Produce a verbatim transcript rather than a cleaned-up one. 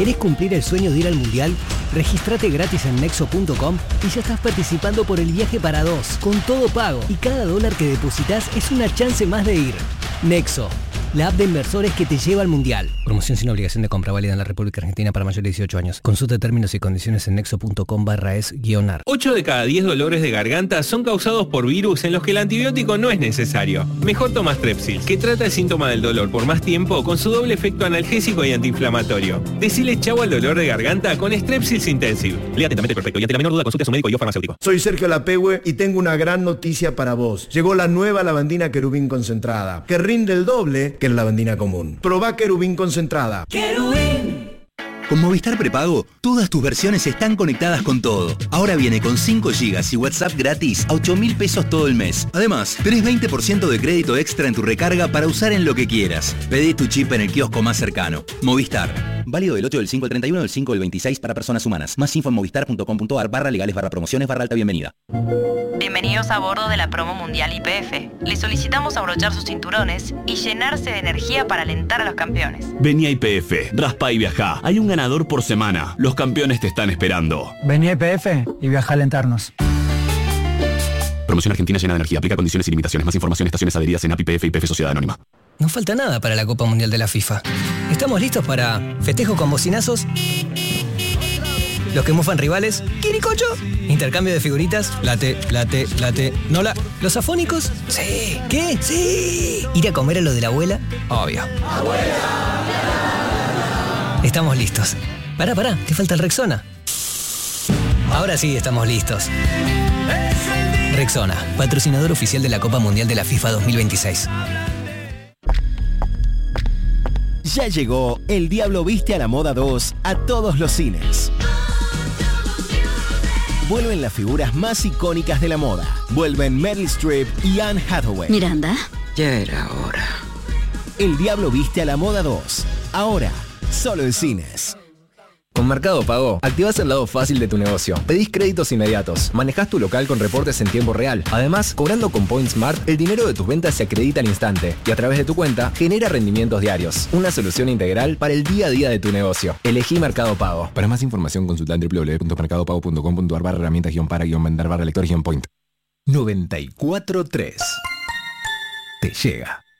¿Querés cumplir el sueño de ir al Mundial? Regístrate gratis en nexo punto com y ya estás participando por el viaje para dos, con todo pago. Y cada dólar que depositas es una chance más de ir. Nexo, la app de inversores que te lleva al Mundial. Promoción sin obligación de compra, válida en la República Argentina para mayores de dieciocho años. Consulta términos y condiciones en nexo punto com barra es guión ar. ocho de cada diez dolores de garganta son causados por virus en los que el antibiótico no es necesario. Mejor toma Strepsils, que trata el síntoma del dolor por más tiempo con su doble efecto analgésico y antiinflamatorio. Decile chau al dolor de garganta con Strepsils Intensive. Lea atentamente el prospecto y ante la menor duda consulte a su médico y o farmacéutico. Soy Sergio Lapehue y tengo una gran noticia para vos. Llegó la nueva lavandina Querubín concentrada, que rinde el doble que la lavandina común. Probá Querubín concentrada. Querubín. Con Movistar Prepago, todas tus versiones están conectadas con todo. Ahora viene con cinco gigas y WhatsApp gratis a ocho mil pesos todo el mes. Además, tenés veinte por ciento de crédito extra en tu recarga para usar en lo que quieras. Pedí tu chip en el kiosco más cercano. Movistar. Válido del ocho del cinco al treinta y uno del cinco del veintiséis para personas humanas. Más info en movistar punto com punto ar barra legales barra promociones barra alta bienvenida. Bienvenidos a bordo de la promo mundial I P F. Les solicitamos abrochar sus cinturones y llenarse de energía para alentar a los campeones. Vení a I P F, raspa y viajá. Hay un ganador por semana. Los campeones te están esperando. Vení a I P F y viaja a alentarnos. Promoción argentina llena de energía. Aplica condiciones y limitaciones. Más información, estaciones adheridas en A P I P F y I P F Sociedad Anónima. No falta nada para la Copa Mundial de la FIFA. ¿Estamos listos para festejo con bocinazos? Los que mufan rivales, ¿quiricocho? Intercambio de figuritas, late, late, late, nola. ¿Los afónicos? Sí. ¿Qué? Sí. ¿Ir a comer a lo de la abuela? Obvio. ¡Abuela! Estamos listos. Pará, pará, te falta el Rexona. Ahora sí estamos listos. Rexona, patrocinador oficial de la Copa Mundial de la FIFA dos mil veintiséis. Ya llegó El Diablo Viste a la Moda dos a todos los cines. Vuelven las figuras más icónicas de la moda. Vuelven Meryl Streep y Anne Hathaway. Miranda, ya era hora. El Diablo Viste a la Moda dos. Ahora, solo en cines. Con Mercado Pago, activás el lado fácil de tu negocio. Pedís créditos inmediatos, manejás tu local con reportes en tiempo real. Además, cobrando con Point Smart, el dinero de tus ventas se acredita al instante y a través de tu cuenta genera rendimientos diarios. Una solución integral para el día a día de tu negocio. Elegí Mercado Pago. Para más información consulta en doble u doble u doble u punto mercado pago punto com punto ar barra herramientas guión para guión vender barra lector guión point. noventa y cuatro punto tres Te llega.